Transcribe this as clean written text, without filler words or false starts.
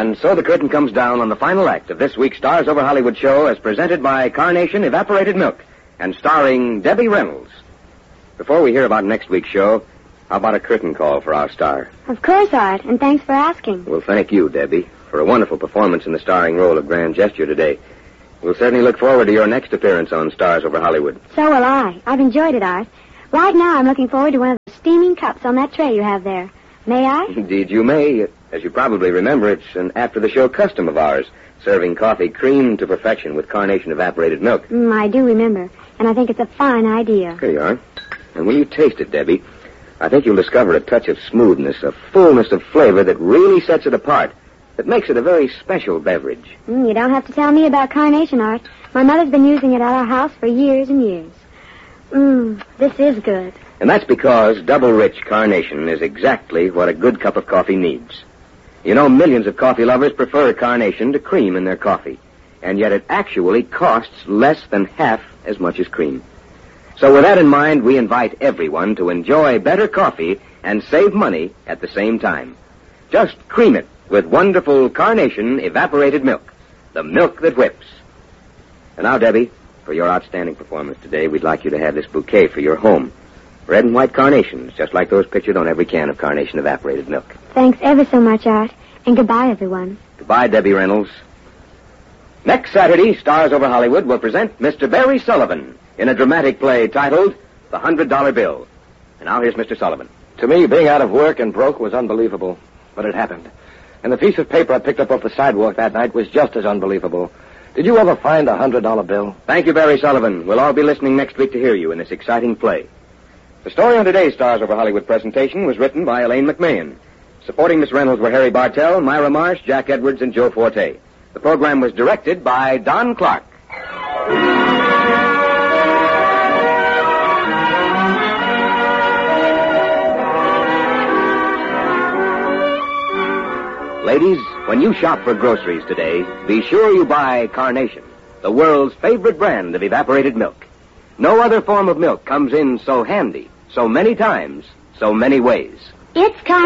And so the curtain comes down on the final act of this week's Stars Over Hollywood show as presented by Carnation Evaporated Milk and starring Debbie Reynolds. Before we hear about next week's show, how about a curtain call for our star? Of course, Art, and thanks for asking. Well, thank you, Debbie, for a wonderful performance in the starring role of Grand Gesture today. We'll certainly look forward to your next appearance on Stars Over Hollywood. So will I. I've enjoyed it, Art. Right now, I'm looking forward to one of the steaming cups on that tray you have there. May I? Indeed, you may. As you probably remember, it's an after-the-show custom of ours, serving coffee creamed to perfection with Carnation Evaporated Milk. I do remember, and I think it's a fine idea. Here you are. And when you taste it, Debbie, I think you'll discover a touch of smoothness, a fullness of flavor that really sets it apart, that makes it a very special beverage. You don't have to tell me about Carnation, Art. My mother's been using it at our house for years and years. This is good. And that's because double-rich Carnation is exactly what a good cup of coffee needs. You know, millions of coffee lovers prefer Carnation to cream in their coffee, and yet it actually costs less than half as much as cream. So with that in mind, we invite everyone to enjoy better coffee and save money at the same time. Just cream it with wonderful Carnation Evaporated Milk, the milk that whips. And now, Debbie, for your outstanding performance today, we'd like you to have this bouquet for your home. Red and white carnations, just like those pictured on every can of Carnation Evaporated Milk. Thanks ever so much, Art. And goodbye, everyone. Goodbye, Debbie Reynolds. Next Saturday, Stars Over Hollywood will present Mr. Barry Sullivan in a dramatic play titled The $100 Bill. And now here's Mr. Sullivan. To me, being out of work and broke was unbelievable. But it happened. And the piece of paper I picked up off the sidewalk that night was just as unbelievable. Did you ever find a $100 bill? Thank you, Barry Sullivan. We'll all be listening next week to hear you in this exciting play. The story on today's Stars Over Hollywood presentation was written by Elaine McMahon. Supporting Miss Reynolds were Harry Bartell, Myra Marsh, Jack Edwards, and Joe Forte. The program was directed by Don Clark. Ladies, when you shop for groceries today, be sure you buy Carnation, the world's favorite brand of evaporated milk. No other form of milk comes in so handy, so many times, so many ways. It's